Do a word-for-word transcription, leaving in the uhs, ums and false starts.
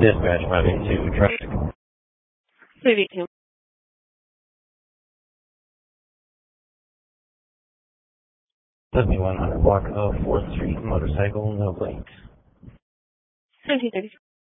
Dispatch five eight two, traffic. five eight two. seventy-one hundred block of fourth Street, motorcycle, no plates. seventeen thirty.